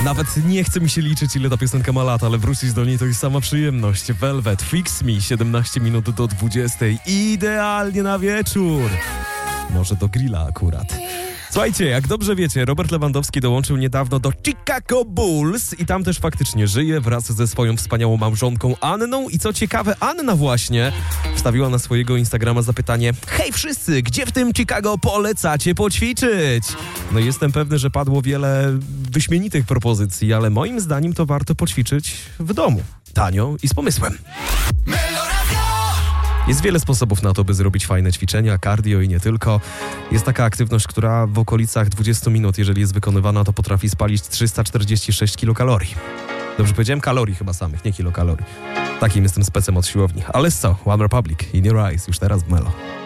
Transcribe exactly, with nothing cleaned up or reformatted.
Nawet nie chce mi się liczyć, ile ta piosenka ma lat, ale wrócić do niej to jest sama przyjemność. Velvet, Fix Me, siedemnaście minut do dwudziestej. Idealnie na wieczór. Może do grilla akurat. Słuchajcie, jak dobrze wiecie, Robert Lewandowski dołączył niedawno do Chicago Bulls i tam też faktycznie żyje wraz ze swoją wspaniałą małżonką Anną. I co ciekawe, Anna właśnie wstawiła na swojego Instagrama zapytanie: hej wszyscy, gdzie w tym Chicago polecacie poćwiczyć? No i jestem pewny, że padło wiele wyśmienitych propozycji, ale moim zdaniem to warto poćwiczyć w domu. Tanio i z pomysłem. Jest wiele sposobów na to, by zrobić fajne ćwiczenia, cardio i nie tylko. Jest taka aktywność, która w okolicach dwudziestu minut, jeżeli jest wykonywana, to potrafi spalić trzysta czterdzieści sześć kilokalorii. Dobrze powiedziałem? Kalorii chyba samych, nie kilokalorii. Takim jestem specem od siłowni. Ale co? One Republic, In Your Eyes, już teraz w Melo.